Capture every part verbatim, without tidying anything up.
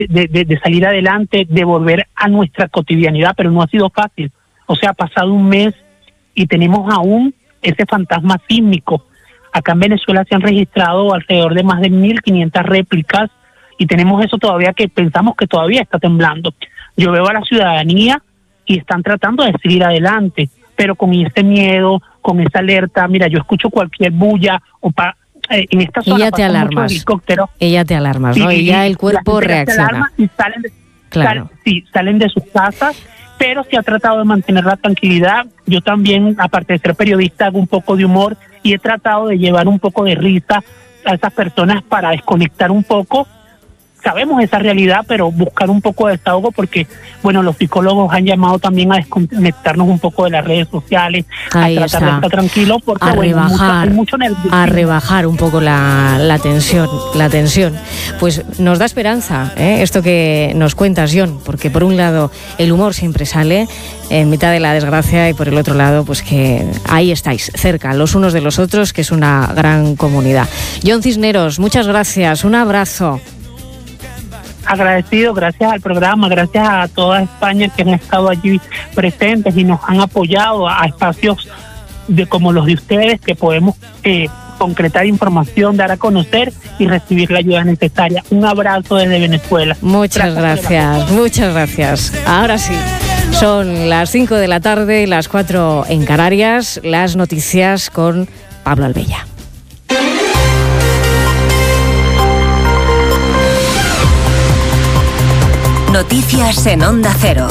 de, de, de salir adelante, de volver a nuestra cotidianidad, pero no ha sido fácil. O sea, ha pasado un mes y tenemos aún ese fantasma sísmico. Acá en Venezuela se han registrado alrededor de más de mil quinientas réplicas y tenemos eso todavía, que pensamos que todavía está temblando. Yo veo a la ciudadanía y están tratando de seguir adelante, pero con ese miedo, con esa alerta. Mira, yo escucho cualquier bulla o pa, eh, en esta zona ella te alarmas, helicópteros. Ella te alarmas, ¿no? Sí, y ya el cuerpo reacciona. Y salen de, claro. sal, sí, salen de sus casas, pero se ha tratado de mantener la tranquilidad. Yo también, aparte de ser periodista, hago un poco de humor y he tratado de llevar un poco de risa a esas personas para desconectar un poco. Sabemos esa realidad, pero buscar un poco de desahogo, porque, bueno, los psicólogos han llamado también a desconectarnos un poco de las redes sociales, Ahí a tratar está. de estar tranquilos, porque, a bueno, rebajar, mucho, hay mucho a rebajar un poco la, la tensión, la tensión. Pues nos da esperanza, ¿eh? Esto que nos cuentas, John, porque por un lado el humor siempre sale en mitad de la desgracia y por el otro lado, pues que ahí estáis, cerca, los unos de los otros, que es una gran comunidad. John Cisneros, muchas gracias, un abrazo. Agradecido, gracias al programa, gracias a toda España que han estado allí presentes y nos han apoyado a, a espacios de como los de ustedes, que podemos eh, concretar información, dar a conocer y recibir la ayuda necesaria. Un abrazo desde Venezuela. Muchas gracias, gracias muchas gracias. Ahora sí, son las cinco de la tarde, las cuatro en Canarias, las noticias con Pablo Albella. Noticias en Onda Cero.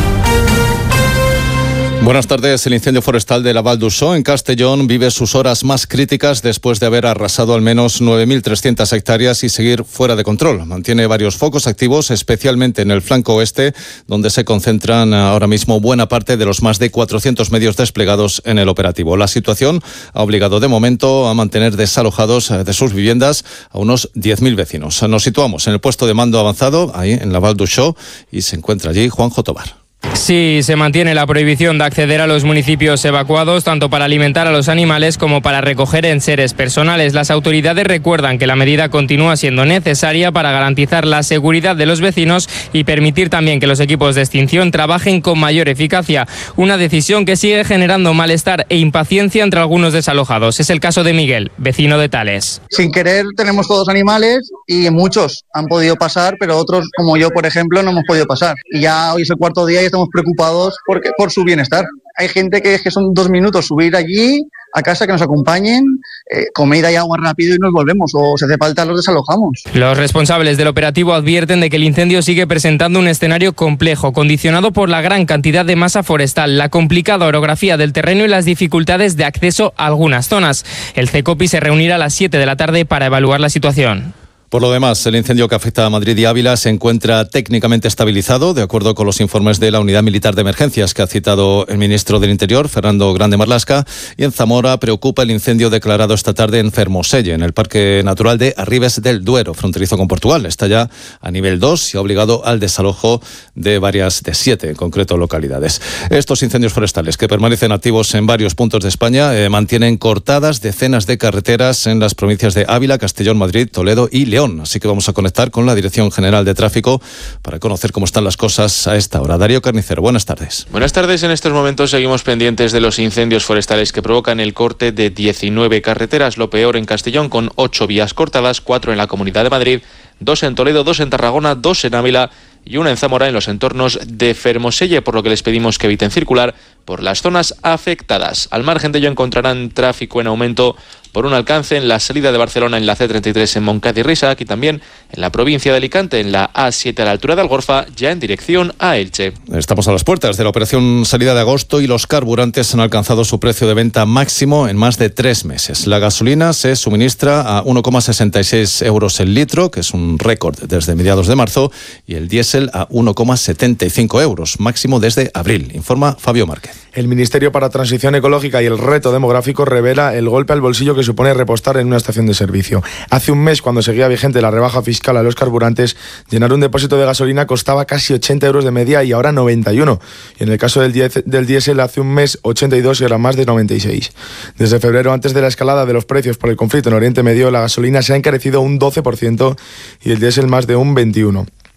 Buenas tardes. El incendio forestal de la Val d'Uixó, en Castellón, vive sus horas más críticas después de haber arrasado al menos nueve mil trescientas hectáreas y seguir fuera de control. Mantiene varios focos activos, especialmente en el flanco oeste, donde se concentran ahora mismo buena parte de los más de cuatrocientos medios desplegados en el operativo. La situación ha obligado de momento a mantener desalojados de sus viviendas a unos diez mil vecinos. Nos situamos en el puesto de mando avanzado, ahí en la Val d'Uixó, y se encuentra allí Juanjo Tobar. Sí, se mantiene la prohibición de acceder a los municipios evacuados, tanto para alimentar a los animales como para recoger enseres personales. Las autoridades recuerdan que la medida continúa siendo necesaria para garantizar la seguridad de los vecinos y permitir también que los equipos de extinción trabajen con mayor eficacia. Una decisión que sigue generando malestar e impaciencia entre algunos desalojados. Es el caso de Miguel, vecino de Tales. Sin querer tenemos todos animales y muchos han podido pasar, pero otros, como yo, por ejemplo, no hemos podido pasar. Y ya hoy es el cuarto día y estamos preocupados porque, por su bienestar. Hay gente que, que son dos minutos subir allí a casa, que nos acompañen, eh, comida y agua rápido y nos volvemos, o si hace falta los desalojamos. Los responsables del operativo advierten de que el incendio sigue presentando un escenario complejo, condicionado por la gran cantidad de masa forestal, la complicada orografía del terreno y las dificultades de acceso a algunas zonas. El CECOPI se reunirá a las siete de la tarde para evaluar la situación. Por lo demás, el incendio que afecta a Madrid y Ávila se encuentra técnicamente estabilizado, de acuerdo con los informes de la Unidad Militar de Emergencias que ha citado el ministro del Interior, Fernando Grande Marlaska. Y en Zamora preocupa el incendio declarado esta tarde en Fermoselle, en el Parque Natural de Arribes del Duero, fronterizo con Portugal. Está ya a nivel dos y ha obligado al desalojo de varias, de siete en concreto, localidades. Estos incendios forestales, que permanecen activos en varios puntos de España, eh, mantienen cortadas decenas de carreteras en las provincias de Ávila, Castellón, Madrid, Toledo y León. Así que vamos a conectar con la Dirección General de Tráfico para conocer cómo están las cosas a esta hora. Darío Carnicero, buenas tardes. Buenas tardes. En estos momentos seguimos pendientes de los incendios forestales que provocan el corte de diecinueve carreteras. Lo peor en Castellón, con ocho vías cortadas, cuatro en la Comunidad de Madrid, dos en Toledo, dos en Tarragona, dos en Ávila y una en Zamora, en los entornos de Fermoselle, por lo que les pedimos que eviten circular por las zonas afectadas. Al margen de ello encontrarán tráfico en aumento por un alcance en la salida de Barcelona en la C treinta y tres en Montcada y Risac, y también en la provincia de Alicante en la A siete a la altura de Algorfa, ya en dirección a Elche. Estamos a las puertas de la operación salida de agosto y los carburantes han alcanzado su precio de venta máximo en más de tres meses. La gasolina se suministra a uno coma sesenta y seis euros el litro, que es un récord desde mediados de marzo, y el diésel a uno coma setenta y cinco euros, máximo desde abril, informa Fabio Márquez. El Ministerio para Transición Ecológica y el Reto Demográfico revela el golpe al bolsillo que supone repostar en una estación de servicio. Hace un mes, cuando seguía vigente la rebaja fiscal a los carburantes, llenar un depósito de gasolina costaba casi ochenta euros de media y ahora noventa y uno. Y en el caso del, diez, del diésel, hace un mes ochenta y dos y ahora más de noventa y seis. Desde febrero, antes de la escalada de los precios por el conflicto en Oriente Medio, la gasolina se ha encarecido un doce por ciento y el diésel más de un veintiuno por ciento.